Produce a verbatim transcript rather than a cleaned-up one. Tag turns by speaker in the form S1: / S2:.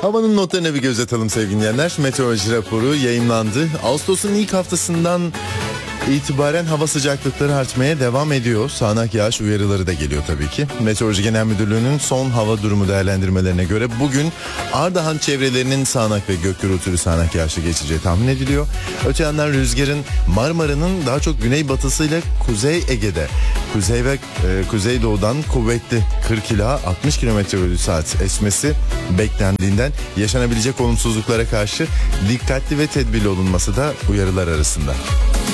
S1: Havanın notlarına bir göz atalım sevgili dinleyenler. Meteoroloji raporu yayımlandı. Ağustos'un ilk haftasından itibaren hava sıcaklıkları artmaya devam ediyor. Sağanak yağış uyarıları da geliyor tabii ki. Meteoroloji Genel Müdürlüğü'nün son hava durumu değerlendirmelerine göre bugün Ardahan çevrelerinin sağanak ve gök gürültülü sağanak yağışlı geçeceği tahmin ediliyor. Öte yandan rüzgarın Marmara'nın daha çok güneybatısıyla Kuzey Ege'de, kuzey ve e, kuzeydoğudan kuvvetli kırk ila altmış kilometre bölü saat esmesi beklendiğinden yaşanabilecek olumsuzluklara karşı dikkatli ve tedbirli olunması da uyarılar arasında.